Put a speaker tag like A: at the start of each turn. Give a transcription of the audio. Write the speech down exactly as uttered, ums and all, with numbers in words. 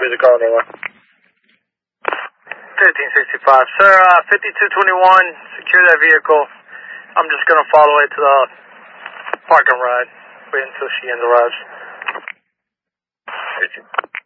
A: Who's the call anyway?
B: fifteen sixty-five. Sir, uh, fifty-two twenty-one, secure that vehicle. I'm just going to follow it to the park and ride. Wait until she arrives.
A: Thank you.